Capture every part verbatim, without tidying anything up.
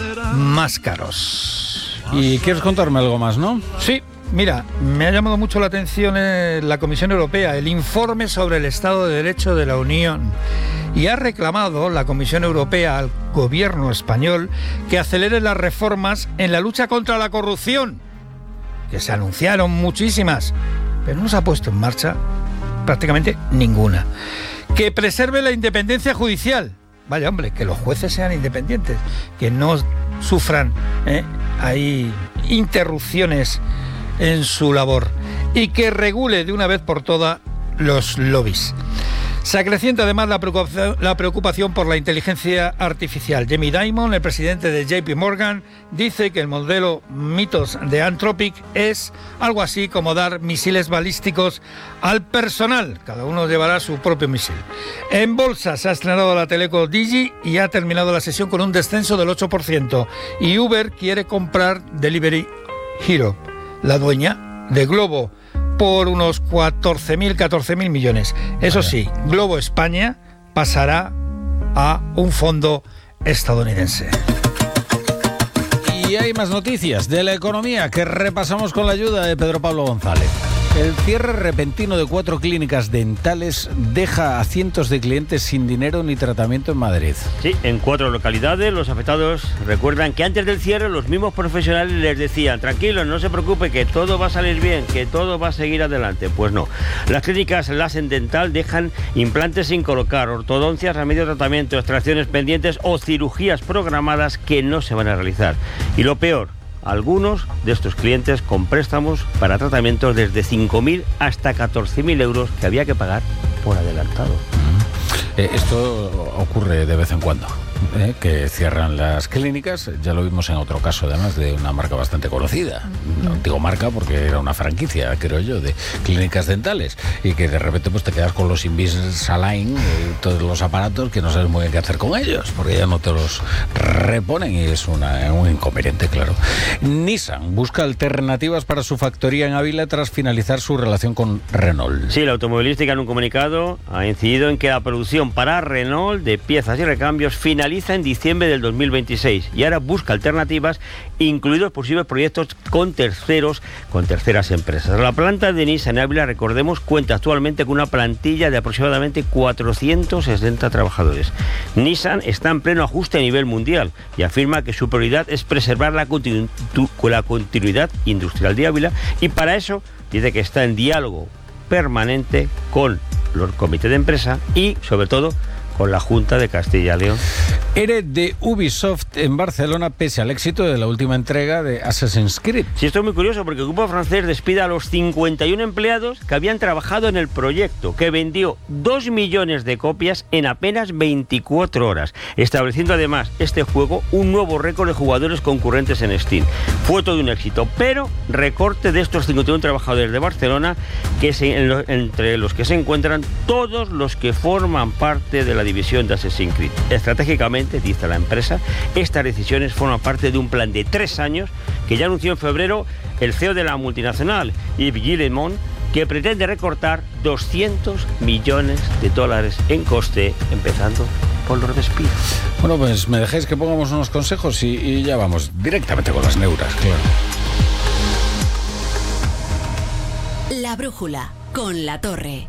más caros. ¿Y quieres contarme algo más, no? Sí, mira, me ha llamado mucho la atención eh, la Comisión Europea, el informe sobre el Estado de Derecho de la Unión. Y ha reclamado la Comisión Europea al gobierno español que acelere las reformas en la lucha contra la corrupción, que se anunciaron muchísimas, pero no se ha puesto en marcha prácticamente ninguna. Que preserve la independencia judicial. Vaya hombre, que los jueces sean independientes, que no sufran ¿eh? hay interrupciones en su labor. Y que regule de una vez por todas los lobbies. Se acrecienta además la preocupación, la preocupación por la inteligencia artificial. Jamie Dimon, el presidente de J P Morgan, dice que el modelo Mythos de Anthropic es algo así como dar misiles balísticos al personal. Cada uno llevará su propio misil. En bolsa se ha estrenado la Teleco Digi y ha terminado la sesión con un descenso del ocho por ciento. Y Uber quiere comprar Delivery Hero, la dueña de Globo, por unos catorce mil millones. Eso sí, Globo España pasará a un fondo estadounidense. Y hay más noticias de la economía que repasamos con la ayuda de Pedro Pablo González. El cierre repentino de cuatro clínicas dentales deja a cientos de clientes sin dinero ni tratamiento en Madrid. Sí, en cuatro localidades los afectados recuerdan que antes del cierre los mismos profesionales les decían: tranquilos, no se preocupe, que todo va a salir bien, que todo va a seguir adelante. Pues no. Las clínicas Lasen Dental dejan implantes sin colocar, ortodoncias a medio tratamiento, extracciones pendientes o cirugías programadas que no se van a realizar. Y lo peor, algunos de estos clientes con préstamos para tratamientos desde cinco mil hasta catorce mil euros que había que pagar por adelantado. Eh, esto ocurre de vez en cuando, ¿eh? Que cierran las clínicas. Ya lo vimos en otro caso, además, de una marca bastante conocida. No digo marca porque era una franquicia, creo yo, de clínicas dentales, y que de repente pues te quedas con los Invisalign, eh, todos los aparatos, que no sabes muy bien qué hacer con ellos, porque ya no te los reponen, y es una, un inconveniente, claro. Nissan busca alternativas para su factoría en Ávila tras finalizar su relación con Renault. Sí, la automovilística en un comunicado ha incidido en que la producción para Renault de piezas y recambios finaliza en diciembre del dos mil veintiséis y ahora busca alternativas, incluidos posibles proyectos con terceros, con terceras empresas. La planta de Nissan en Ávila, recordemos, cuenta actualmente con una plantilla de aproximadamente cuatrocientos sesenta trabajadores. Nissan está en pleno ajuste a nivel mundial y afirma que su prioridad es preservar la, continu- la continuidad industrial de Ávila, y para eso dice que está en diálogo permanente con los comités de empresa y, sobre todo, con la Junta de Castilla y León. ERE de Ubisoft en Barcelona pese al éxito de la última entrega de Assassin's Creed. Sí, esto es muy curioso porque el grupo francés despide a los cincuenta y uno empleados que habían trabajado en el proyecto, que vendió dos millones de copias en apenas veinticuatro horas, estableciendo además este juego un nuevo récord de jugadores concurrentes en Steam. Fue todo un éxito, pero recorte de estos cincuenta y uno trabajadores de Barcelona, que se, en lo, entre los que se encuentran todos los que forman parte de la división de Assassin's Creed. Estratégicamente, dice la empresa, estas decisiones forman parte de un plan de tres años que ya anunció en febrero el C E O de la multinacional, Yves Guillemot, que pretende recortar doscientos millones de dólares en coste, empezando por los despidos. Bueno, pues me dejáis que pongamos unos consejos y, y ya vamos directamente con las neuras, claro. La brújula con La Torre.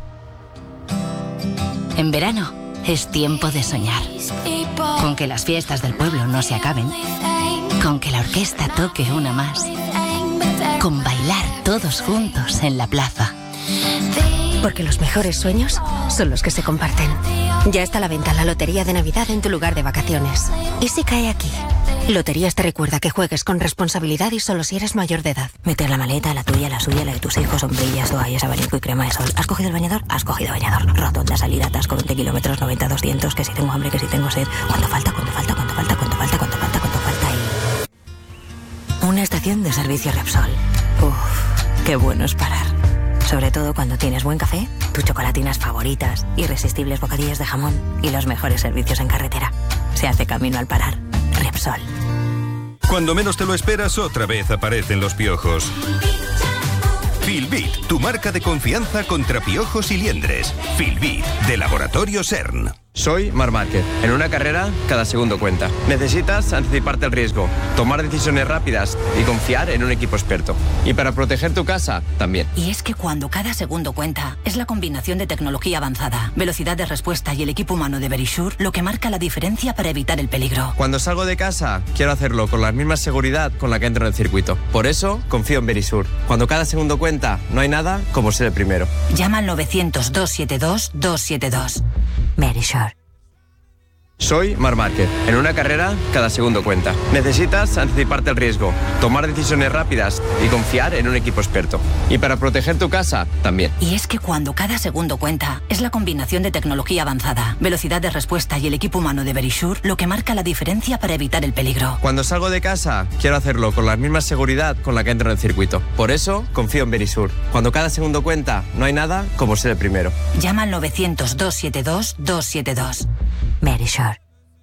En verano es tiempo de soñar, con que las fiestas del pueblo no se acaben, con que la orquesta toque una más, con bailar todos juntos en la plaza. Porque los mejores sueños son los que se comparten. Ya está a la venta la Lotería de Navidad en tu lugar de vacaciones. ¿Y si cae aquí? Loterías te recuerda que juegues con responsabilidad y solo si eres mayor de edad. Meter la maleta, la tuya, la suya, la de tus hijos, sombrillas, toallas, abanico y crema de sol. ¿Has cogido el bañador? Has cogido bañador. Rotonda, salida, atasco, veinte kilómetros, noventa, doscientos, que si tengo hambre, que si tengo sed. ¿Cuánto falta? ¿Cuánto falta? ¿Cuánto falta? ¿Cuánto falta? ¿Cuánto falta? ¿Cuánto falta? Y... una estación de servicio Repsol. Uff, qué bueno es parar. Sobre todo cuando tienes buen café, tus chocolatinas favoritas, irresistibles bocadillos de jamón y los mejores servicios en carretera. Se hace camino al parar. Repsol. Cuando menos te lo esperas, otra vez aparecen los piojos. Filbit, tu marca de confianza contra piojos y liendres. Filbit, de Laboratorio S E R N. Soy Marc Márquez. En una carrera, cada segundo cuenta. Necesitas anticiparte al riesgo, tomar decisiones rápidas y confiar en un equipo experto. Y para proteger tu casa, también. Y es que cuando cada segundo cuenta, es la combinación de tecnología avanzada, velocidad de respuesta y el equipo humano de Verisure lo que marca la diferencia para evitar el peligro. Cuando salgo de casa, quiero hacerlo con la misma seguridad con la que entro en el circuito. Por eso, confío en Verisure. Cuando cada segundo cuenta, no hay nada como ser el primero. Llama al novecientos, doscientos setenta y dos, doscientos setenta y dos. Verisure. Soy Marc Márquez. En una carrera, cada segundo cuenta. Necesitas anticiparte al riesgo, tomar decisiones rápidas y confiar en un equipo experto. Y para proteger tu casa, también. Y es que cuando cada segundo cuenta, es la combinación de tecnología avanzada, velocidad de respuesta y el equipo humano de Verisure lo que marca la diferencia para evitar el peligro. Cuando salgo de casa, quiero hacerlo con la misma seguridad con la que entro en el circuito. Por eso, confío en Verisure. Cuando cada segundo cuenta, no hay nada como ser el primero. Llama al novecientos, doscientos setenta y dos, doscientos setenta y dos. Verisure.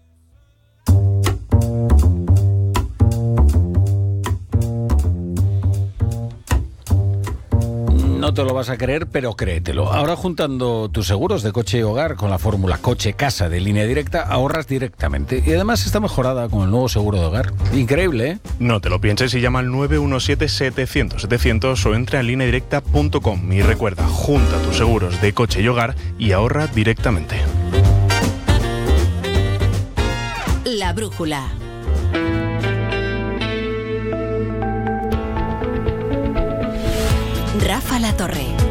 No te lo vas a creer, pero créetelo. Ahora, juntando tus seguros de coche y hogar con la fórmula coche-casa de Línea Directa, ahorras directamente. Y además está mejorada con el nuevo seguro de hogar. Increíble, ¿eh? No te lo pienses y llama al nueve uno siete, setecientos, setecientos o entra en línea directa punto com. Y recuerda, junta tus seguros de coche y hogar y ahorra directamente. La brújula. Rafa La Torre.